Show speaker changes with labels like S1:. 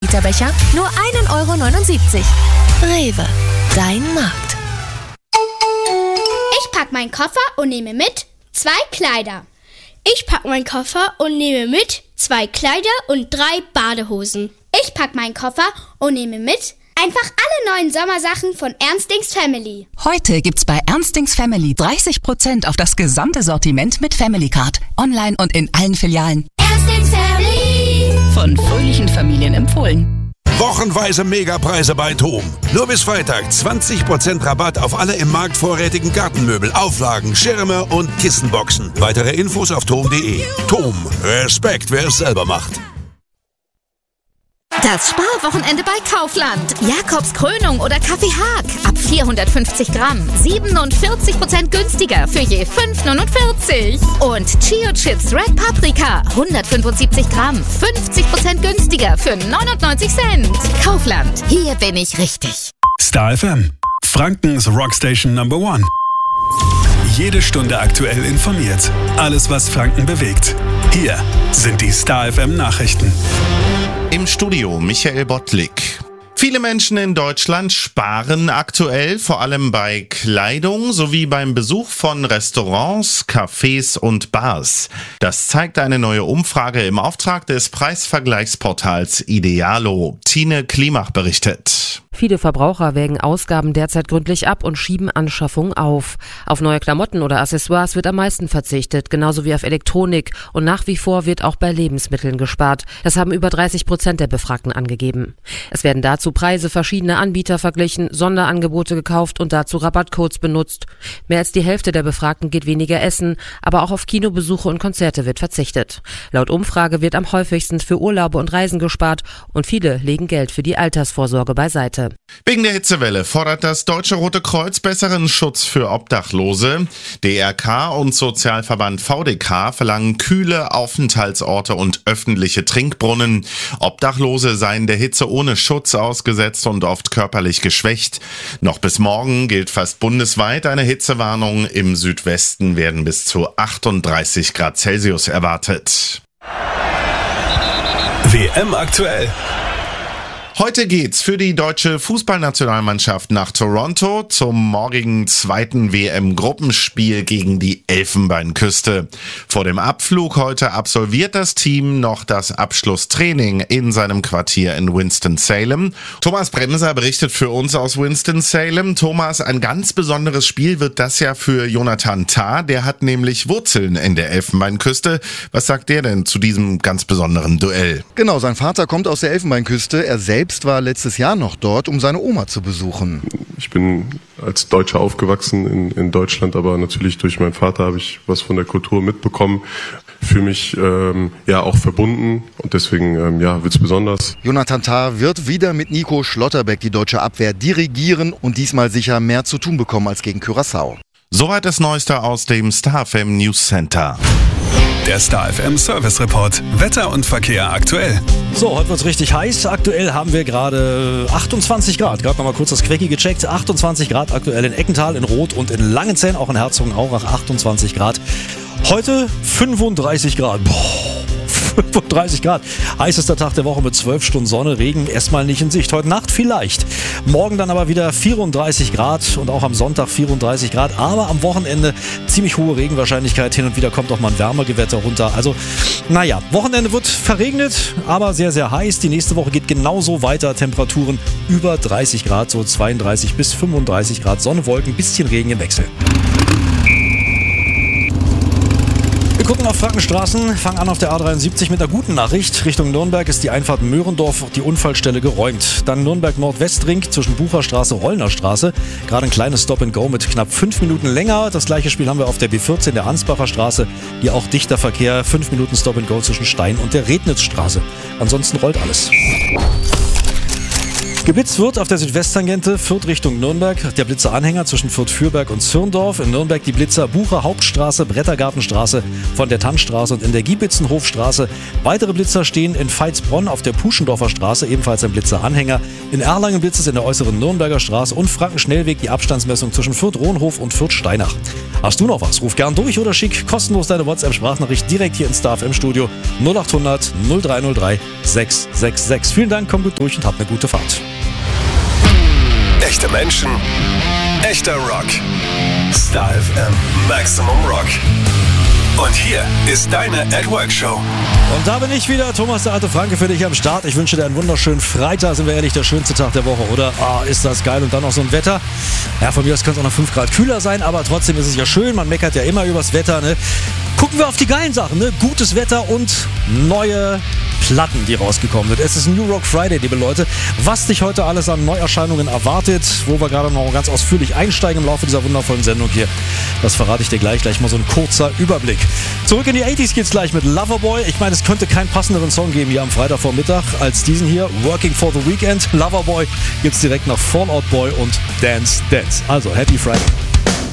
S1: Literbecher nur 1,79 €. Rewe, dein Markt.
S2: Ich pack meinen Koffer und nehme mit 2 Kleider.
S3: Ich pack meinen Koffer und nehme mit 2 Kleider und 3 Badehosen.
S2: Ich pack meinen Koffer und nehme mit einfach alle neuen Sommersachen von Ernstings Family.
S4: Heute gibt's bei Ernstings Family 30% auf das gesamte Sortiment mit Family Card. Online und in allen Filialen.
S2: Ernstings Family.
S4: Von fröhlichen Familien empfohlen.
S5: Wochenweise Megapreise bei TOM. Nur bis Freitag 20% Rabatt auf alle im Markt vorrätigen Gartenmöbel, Auflagen, Schirme und Kissenboxen. Weitere Infos auf tom.de. TOM. Respekt, wer es selber macht.
S6: Das Sparwochenende bei Kaufland. Jakobs Krönung oder Kaffee Haag. Ab 450 Gramm. 47% günstiger für je 5,49 €. Und Chio Chips Red Paprika. 175 Gramm. 50% günstiger für 99 Cent. Kaufland. Hier bin ich richtig.
S7: Star FM. Frankens Rockstation Number 1. Jede Stunde aktuell informiert. Alles, was Franken bewegt. Hier sind die Star FM Nachrichten.
S8: Im Studio Michael Bottlik. Viele Menschen in Deutschland sparen aktuell, vor allem bei Kleidung sowie beim Besuch von Restaurants, Cafés und Bars. Das zeigt eine neue Umfrage im Auftrag des Preisvergleichsportals Idealo. Tine Klimach berichtet.
S9: Viele Verbraucher wägen Ausgaben derzeit gründlich ab und schieben Anschaffungen auf. Auf neue Klamotten oder Accessoires wird am meisten verzichtet, genauso wie auf Elektronik. Und nach wie vor wird auch bei Lebensmitteln gespart. Das haben über 30% der Befragten angegeben. Es werden dazu Preise verschiedener Anbieter verglichen, Sonderangebote gekauft und dazu Rabattcodes benutzt. Mehr als die Hälfte der Befragten geht weniger essen, aber auch auf Kinobesuche und Konzerte wird verzichtet. Laut Umfrage wird am häufigsten für Urlaube und Reisen gespart und viele legen Geld für die Altersvorsorge beiseite.
S8: Wegen der Hitzewelle fordert das Deutsche Rote Kreuz besseren Schutz für Obdachlose. DRK und Sozialverband VDK verlangen kühle Aufenthaltsorte und öffentliche Trinkbrunnen. Obdachlose seien der Hitze ohne Schutz ausgesetzt und oft körperlich geschwächt. Noch bis morgen gilt fast bundesweit eine Hitzewarnung. Im Südwesten werden bis zu 38 Grad Celsius erwartet.
S7: WM aktuell.
S8: Heute geht's für die deutsche Fußballnationalmannschaft nach Toronto zum morgigen 2. WM-Gruppenspiel gegen die Elfenbeinküste. Vor dem Abflug heute absolviert das Team noch das Abschlusstraining in seinem Quartier in Winston-Salem. Thomas Bremser berichtet für uns aus Winston-Salem. Thomas, ein ganz besonderes Spiel wird das ja für Jonathan Tah. Der hat nämlich Wurzeln in der Elfenbeinküste. Was sagt der denn zu diesem ganz besonderen Duell?
S10: Genau, sein Vater kommt aus der Elfenbeinküste. Er selbst war letztes Jahr noch dort, um seine Oma zu besuchen.
S11: Ich bin als Deutscher aufgewachsen in Deutschland, aber natürlich durch meinen Vater habe ich was von der Kultur mitbekommen. Fühle mich auch verbunden und deswegen wird's besonders.
S10: Jonathan Tah wird wieder mit Nico Schlotterbeck die deutsche Abwehr dirigieren und diesmal sicher mehr zu tun bekommen als gegen Curaçao.
S8: Soweit das Neueste aus dem Star FM News Center.
S7: Der Star FM Service Report. Wetter und Verkehr aktuell.
S12: So, heute wird's richtig heiß. Aktuell haben wir gerade 28 Grad. Gerade nochmal kurz das Quickie gecheckt. 28 Grad aktuell in Eckental, in Roth und in Langenzenn, auch in Herzogenaurach 28 Grad. Heute 35 Grad. Boah. 35 Grad. Heißester Tag der Woche mit 12 Stunden Sonne, Regen erstmal nicht in Sicht. Heute Nacht vielleicht. Morgen dann aber wieder 34 Grad und auch am Sonntag 34 Grad. Aber am Wochenende ziemlich hohe Regenwahrscheinlichkeit. Hin und wieder kommt auch mal ein Wärmegewitter runter. Also, naja, Wochenende wird verregnet, aber sehr, sehr heiß. Die nächste Woche geht genauso weiter. Temperaturen über 30 Grad, so 32 bis 35 Grad. Sonne, Wolken, bisschen Regen im Wechsel. Wir gucken auf Frankenstraßen, fangen an auf der A73 mit einer guten Nachricht. Richtung Nürnberg ist die Einfahrt Möhrendorf, die Unfallstelle geräumt. Dann Nürnberg-Nordwestring zwischen Bucherstraße und Rollnerstraße. Gerade ein kleines Stop-and-Go mit knapp 5 Minuten länger. Das gleiche Spiel haben wir auf der B14, der Ansbacher Straße. Hier auch dichter Verkehr, 5 Minuten Stop-and-Go zwischen Stein und der Rednitzstraße. Ansonsten rollt alles. Geblitzt wird auf der Südwesttangente Fürth Richtung Nürnberg, der Blitzer-Anhänger zwischen Fürth-Fürberg und Zürndorf. In Nürnberg die Blitzer Bucher Hauptstraße, Brettergartenstraße von der Tannstraße und in der Giebitzenhofstraße. Weitere Blitzer stehen in Veitsbronn auf der Puschendorfer Straße, ebenfalls ein Blitzer-Anhänger. In Erlangen blitzt es in der äußeren Nürnberger Straße und Frankenschnellweg die Abstandsmessung zwischen Fürth-Rohnhof und Fürth-Steinach. Hast du noch was? Ruf gern durch oder schick kostenlos deine WhatsApp-Sprachnachricht direkt hier ins Star FM Studio 0800 0303 666. Vielen Dank, komm gut durch und habt eine gute Fahrt.
S13: Echte Menschen, echter Rock. Star FM Maximum Rock. Und hier ist deine At-Work-Show.
S12: Und da bin ich wieder, Thomas der alte Franke, für dich am Start. Ich wünsche dir einen wunderschönen Freitag, sind wir ehrlich, der schönste Tag der Woche, oder? Ist das geil. Und dann noch so ein Wetter. Ja, von mir aus könnte es auch noch 5 Grad kühler sein, aber trotzdem ist es ja schön. Man meckert ja immer übers Wetter, ne? Gucken wir auf die geilen Sachen, ne? Gutes Wetter und neue Platten, die rausgekommen sind. Es ist New Rock Friday, liebe Leute. Was dich heute alles an Neuerscheinungen erwartet, wo wir gerade noch ganz ausführlich einsteigen im Laufe dieser wundervollen Sendung hier, das verrate ich dir gleich mal so ein kurzer Überblick. Zurück in die 80s geht's gleich mit Loverboy. Ich meine, es könnte keinen passenderen Song geben hier am Freitagvormittag als diesen hier, Working for the Weekend. Loverboy gibt's direkt nach Fall Out Boy und Dance Dance. Also, Happy Friday.